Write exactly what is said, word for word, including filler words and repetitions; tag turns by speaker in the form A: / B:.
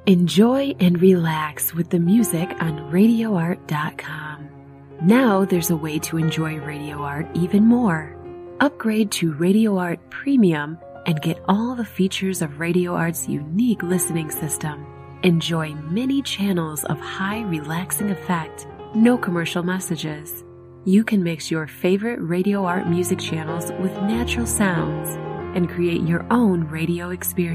A: Enjoy and relax with the music on radio art dot com. Now there's a way to enjoy Radio Art even more. Upgrade to Radio Art Premium and get all the features of Radio Art's unique listening system. Enjoy many channels of high relaxing effect, no commercial messages. You can mix your favorite Radio Art music channels with natural sounds and create your own radio experience.